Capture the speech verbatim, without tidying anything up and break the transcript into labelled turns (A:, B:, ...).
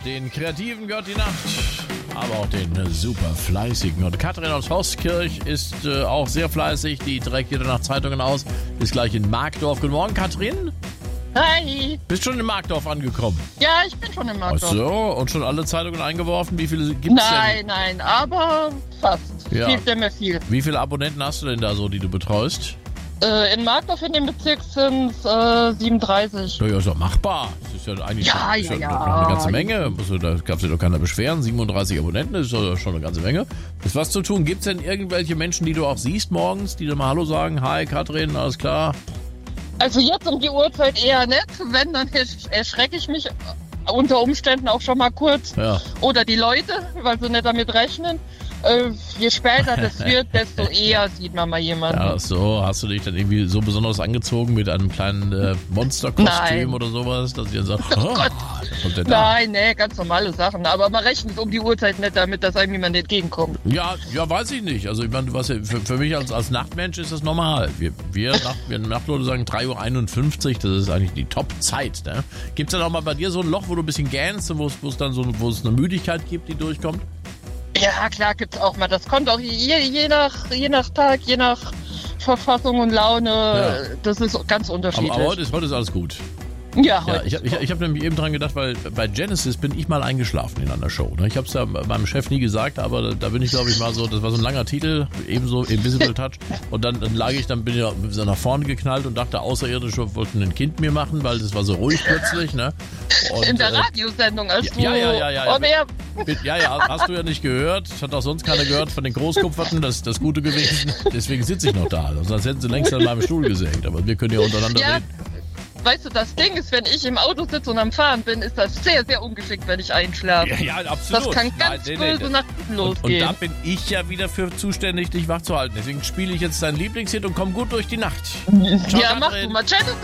A: Den Kreativen gehört die Nacht, aber auch den äh, super Fleißigen. Und Katrin aus Horskirch ist äh, auch sehr fleißig. Die trägt jede Nacht Zeitungen aus. Ist gleich in Markdorf. Guten Morgen, Katrin.
B: Hi.
A: Bist schon in Markdorf angekommen?
B: Ja, ich bin schon im
A: Ach
B: Markdorf.
A: so, und schon alle Zeitungen eingeworfen? Wie viele gibt's
B: Nein,
A: denn?
B: nein, aber fast.
A: Ja.
B: Fehlt ja mir viel.
A: Wie viele Abonnenten hast du denn da so, die du betreust?
B: Äh, in Markdorf in dem Bezirk sind es äh, siebenunddreißig.
A: Ja, ja, ist doch machbar. Das ist ja eigentlich
B: Ja,
A: ist
B: ja, ja.
A: noch eine ganze Menge. Also, da gab es ja doch keiner Beschweren. siebenunddreißig Abonnenten, das ist doch schon eine ganze Menge. Ist was zu tun. Gibt es denn irgendwelche Menschen, die du auch siehst morgens, die dir mal Hallo sagen? Hi, Katrin, alles klar?
B: Also jetzt um die Uhrzeit eher nicht. Wenn, dann ersch- erschrecke ich mich unter Umständen auch schon mal kurz.
A: Ja.
B: Oder die Leute, weil sie nicht damit rechnen. Äh, je später das wird, desto eher sieht man mal jemanden.
A: Ja, so, hast du dich dann irgendwie so besonders angezogen mit einem kleinen äh, Monsterkostüm
B: Nein.
A: oder sowas, dass ihr dann sagt,
B: Oh
A: oh,
B: Gott.
A: was kommt denn da?
B: Nein, nee, ganz normale Sachen. Aber man rechnet um die Uhrzeit nicht damit, dass einem jemand entgegenkommt.
A: Ja, ja, weiß ich nicht. Also ich meine, was ja, für, für mich als, als Nachtmensch ist das normal. Wir, wir, Nacht, wir Nachtleute sagen drei Uhr einundfünfzig, das ist eigentlich die Top-Zeit. Ne? Gibt es dann auch mal bei dir so ein Loch, wo du ein bisschen gähnst und wo es wo es dann so wo es eine Müdigkeit gibt, die durchkommt?
B: Ja, klar gibt's auch mal. Das kommt auch je, je, nach, je nach Tag, je nach Verfassung und Laune.
A: Ja.
B: Das ist ganz
A: Aber,
B: unterschiedlich.
A: aber heute, ist, heute ist alles gut.
B: ja,
A: Ja,
B: heute.
A: ich, ich, ich habe nämlich eben dran gedacht, weil bei Genesis bin ich mal eingeschlafen in einer Show. Ne? Ich habe es ja meinem Chef nie gesagt, aber da, da bin ich, glaube ich, mal so, das war so ein langer Titel, ebenso Invisible Touch. Und dann, dann lag ich, dann bin ich so nach vorne geknallt und dachte, Außerirdische wollten ein Kind mir machen, weil das war so ruhig plötzlich. Ne? Und,
B: In der
A: äh,
B: Radiosendung, als
A: ja,
B: du
A: ja, ja, ja, ja.
B: on air-
A: Ja, ja, hast du ja nicht gehört. Das hat auch sonst keiner gehört von den Großkupferten, das ist das Gute gewesen. Deswegen sitze ich noch da. Sonst hätten sie längst an meinem Stuhl gesägt. Aber wir können ja untereinander
B: Ja,
A: reden.
B: weißt du, das Ding ist, wenn ich im Auto sitze und am Fahren bin, ist das sehr, sehr ungeschickt, wenn ich einschlafe.
A: Ja, ja, absolut.
B: Das kann ganz
A: Nein, nee, nee,
B: böse nach hinten
A: Und, und
B: losgehen.
A: da bin ich ja wieder für zuständig, dich wach zu halten. Deswegen spiele ich jetzt dein Lieblingshit und komm gut durch die Nacht. Ciao,
B: ja, mach
A: Katrin.
B: du mal. Tschüss.